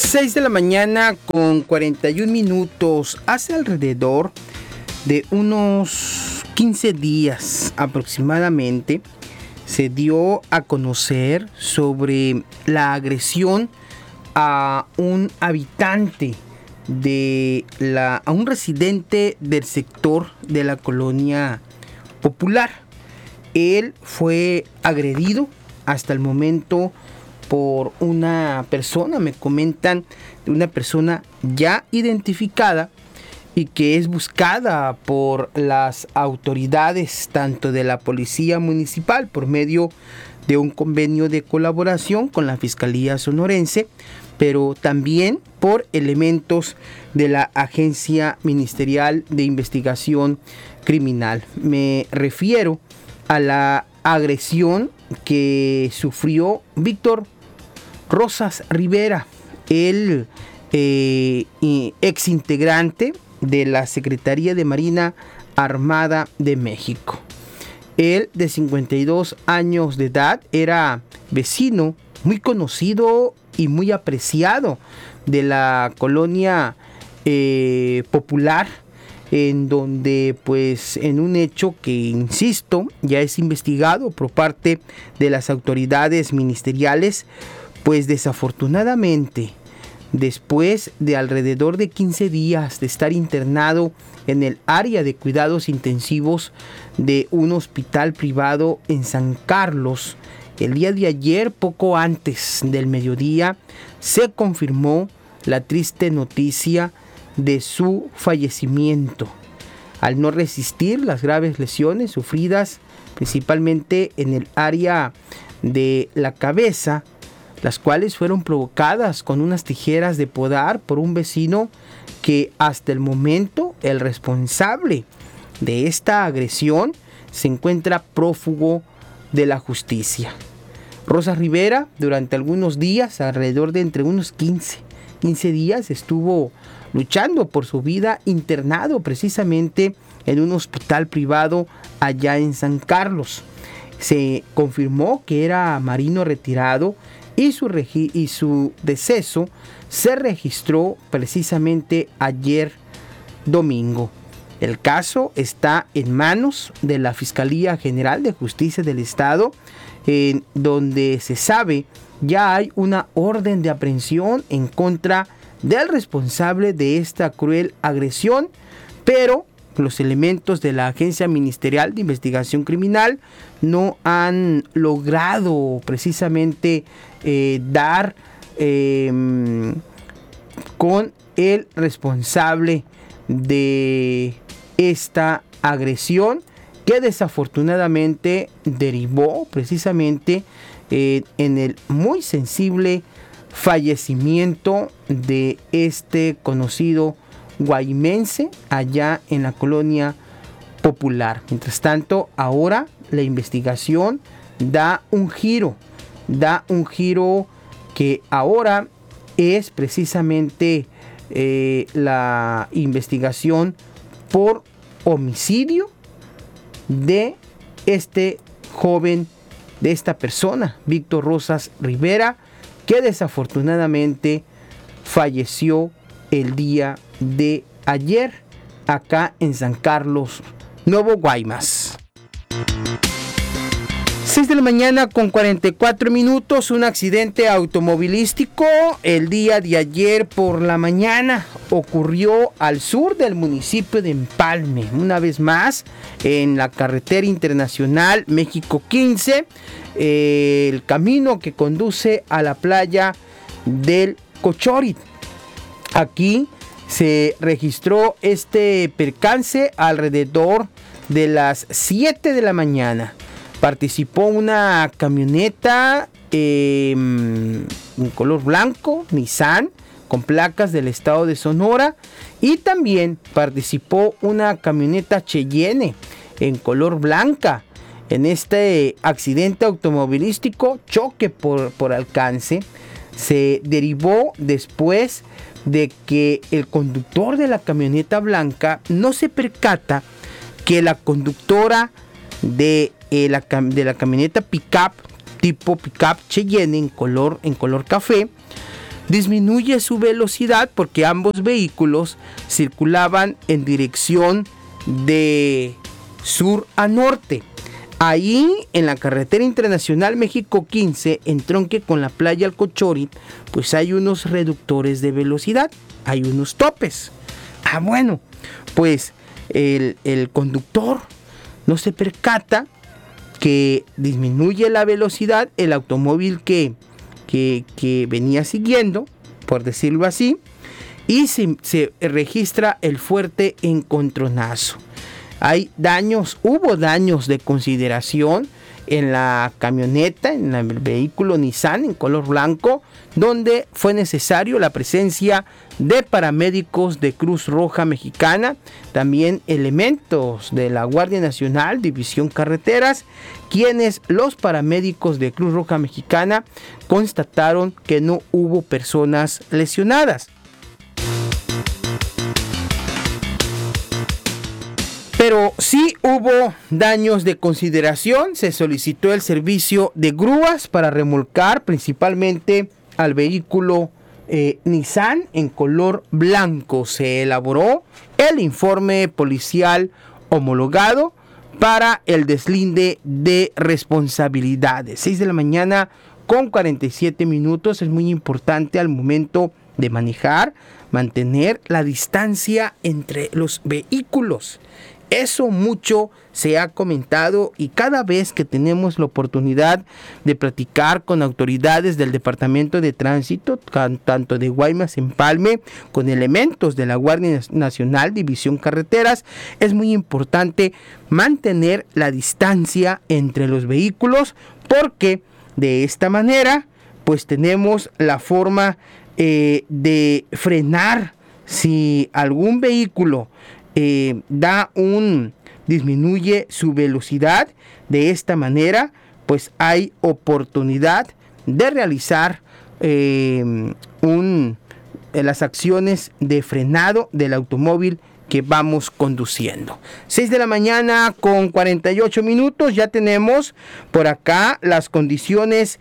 6 de la mañana con 41 minutos. Hace alrededor de unos 15 días aproximadamente se dio a conocer sobre la agresión a un habitante a un residente del sector de la colonia Popular. Él fue agredido hasta el momento por una persona, me comentan, de una persona ya identificada y que es buscada por las autoridades tanto de la policía municipal por medio de un convenio de colaboración con la Fiscalía Sonorense, pero también por elementos de la Agencia Ministerial de Investigación Criminal. Me refiero a la agresión que sufrió Víctor Rosas Rivera, el exintegrante de la Secretaría de Marina Armada de México. Él, de 52 años de edad, era vecino muy conocido y muy apreciado de la colonia Popular, en donde pues en un hecho que, insisto, ya es investigado por parte de las autoridades ministeriales, pues desafortunadamente, después de alrededor de 15 días de estar internado en el área de cuidados intensivos de un hospital privado en San Carlos, el día de ayer, poco antes del mediodía, se confirmó la triste noticia de su fallecimiento, al no resistir las graves lesiones sufridas principalmente en el área de la cabeza, las cuales fueron provocadas con unas tijeras de podar por un vecino que hasta el momento el responsable de esta agresión se encuentra prófugo de la justicia. Rosas Rivera, durante algunos días, alrededor de entre unos 15 días, estuvo luchando por su vida, internado precisamente en un hospital privado allá en San Carlos. Se confirmó que era marino retirado y su deceso se registró precisamente ayer domingo. El caso está en manos de la Fiscalía General de Justicia del Estado, en donde se sabe ya hay una orden de aprehensión en contra del responsable de esta cruel agresión, pero los elementos de la Agencia Ministerial de Investigación Criminal no han logrado precisamente dar con el responsable de esta agresión, que desafortunadamente derivó precisamente en el muy sensible fallecimiento de este conocido guaymense allá en la colonia Popular. Mientras tanto, ahora la investigación da un giro que ahora es precisamente la investigación por homicidio de este joven, de esta persona, Víctor Rosas Rivera, que desafortunadamente falleció el día de ayer acá en San Carlos, Nuevo Guaymas. 6 de la mañana con 44 minutos, un accidente automovilístico el día de ayer por la mañana ocurrió al sur del municipio de Empalme, una vez más en la carretera internacional México 15, el camino que conduce a la playa del Cochorit. Aquí se registró este percance alrededor de las 7 de la mañana. Participó una camioneta en color blanco, Nissan, con placas del estado de Sonora, y también participó una camioneta Cheyenne en color blanca. En este accidente automovilístico, choque por alcance, se derivó después de que el conductor de la camioneta blanca no se percata que la conductora de la camioneta pickup tipo pickup Cheyenne en color café, disminuye su velocidad porque ambos vehículos circulaban en dirección de sur a norte. Ahí, en la carretera internacional México 15, en tronque con la playa Alcochori, pues hay unos reductores de velocidad, hay unos topes. Bueno, pues el conductor no se percata que disminuye la velocidad el automóvil que venía siguiendo, por decirlo así, y se registra el fuerte encontronazo. Hubo daños de consideración en la camioneta, en el vehículo Nissan en color blanco, donde fue necesario la presencia de paramédicos de Cruz Roja Mexicana, también elementos de la Guardia Nacional, División Carreteras, quienes los paramédicos de Cruz Roja Mexicana constataron que no hubo personas lesionadas. Pero sí hubo daños de consideración. Se solicitó el servicio de grúas para remolcar principalmente al vehículo Nissan en color blanco. Se elaboró el informe policial homologado para el deslinde de responsabilidades. 6 de la mañana con 47 minutos. Es muy importante al momento de manejar, mantener la distancia entre los vehículos. Eso mucho se ha comentado y cada vez que tenemos la oportunidad de platicar con autoridades del Departamento de Tránsito, tanto de Guaymas, Empalme, con elementos de la Guardia Nacional, División Carreteras, es muy importante mantener la distancia entre los vehículos porque de esta manera pues tenemos la forma de frenar si algún vehículo disminuye su velocidad. De esta manera pues hay oportunidad de realizar las acciones de frenado del automóvil que vamos conduciendo. 6 de la mañana con 48 minutos. Ya tenemos por acá las condiciones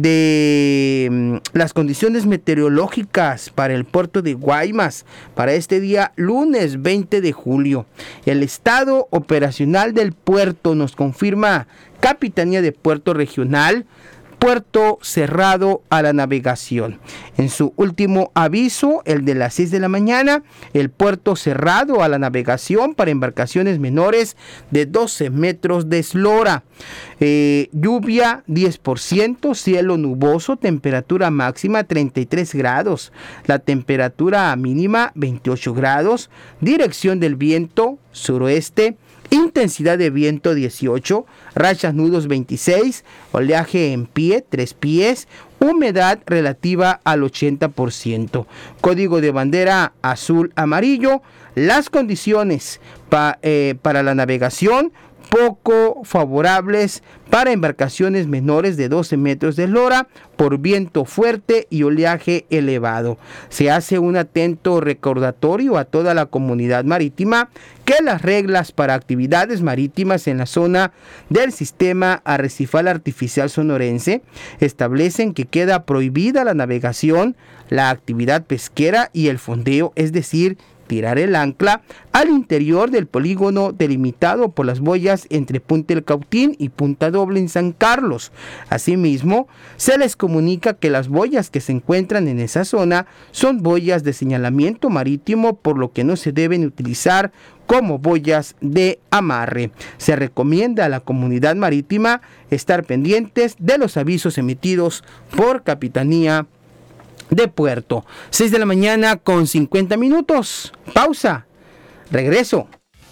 meteorológicas para el puerto de Guaymas para este día lunes 20 de julio. El estado operacional del puerto nos confirma Capitanía de Puerto Regional: puerto cerrado a la navegación. En su último aviso, el de las 6 de la mañana, el puerto cerrado a la navegación para embarcaciones menores de 12 metros de eslora. Lluvia 10%, cielo nuboso, temperatura máxima 33 grados, la temperatura mínima 28 grados, dirección del viento suroeste, intensidad de viento 18, rachas nudos 26, oleaje en pie 3 pies, humedad relativa al 80%. Código de bandera azul amarillo. Las condiciones para la navegación poco favorables para embarcaciones menores de 12 metros de eslora por viento fuerte y oleaje elevado. Se hace un atento recordatorio a toda la comunidad marítima que las reglas para actividades marítimas en la zona del sistema arrecifal artificial sonorense establecen que queda prohibida la navegación, la actividad pesquera y el fondeo, es decir, tirar el ancla al interior del polígono delimitado por las boyas entre Punta El Cautín y Punta Doble en San Carlos. Asimismo, se les comunica que las boyas que se encuentran en esa zona son boyas de señalamiento marítimo, por lo que no se deben utilizar como boyas de amarre. Se recomienda a la comunidad marítima estar pendientes de los avisos emitidos por Capitanía de Puerto. 6 de la mañana con 50 minutos. Pausa. Regreso.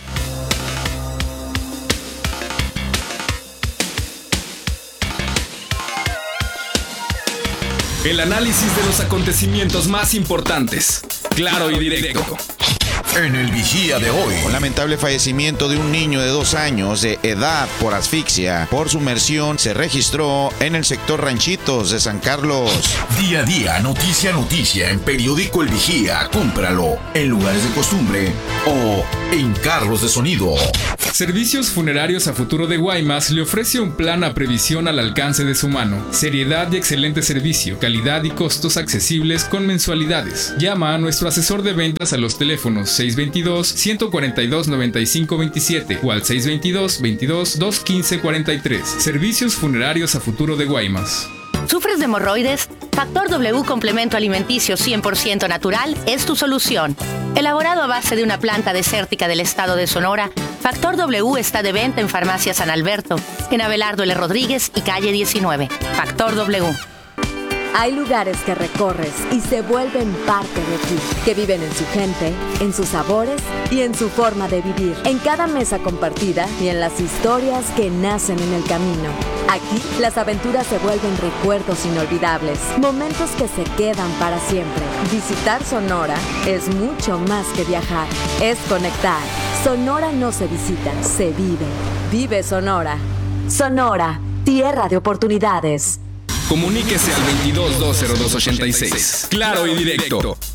El análisis de los acontecimientos más importantes. Claro y directo. En el Vigía de hoy, un lamentable fallecimiento de un niño de 2 años de edad por asfixia por sumersión se registró en el sector Ranchitos de San Carlos. Día a día, noticia a noticia en periódico El Vigía. Cómpralo en lugares de costumbre o en Carros de Sonido. Servicios Funerarios a Futuro de Guaymas le ofrece un plan a previsión al alcance de su mano. Seriedad y excelente servicio, calidad y costos accesibles con mensualidades. Llama a nuestro asesor de ventas a los teléfonos 622-142-9527 o al 622-22-215-43. Servicios Funerarios a Futuro de Guaymas. ¿Sufres de hemorroides? Factor W Complemento Alimenticio 100% natural es tu solución. Elaborado a base de una planta desértica del estado de Sonora, Factor W está de venta en Farmacia San Alberto, en Abelardo L. Rodríguez y calle 19. Factor W. Hay lugares que recorres y se vuelven parte de ti, que viven en su gente, en sus sabores y en su forma de vivir, en cada mesa compartida y en las historias que nacen en el camino. Aquí, las aventuras se vuelven recuerdos inolvidables, momentos que se quedan para siempre. Visitar Sonora es mucho más que viajar, es conectar. Sonora no se visita, se vive. Vive Sonora. Sonora, tierra de oportunidades. Comuníquese al 22-202-86. Claro y directo.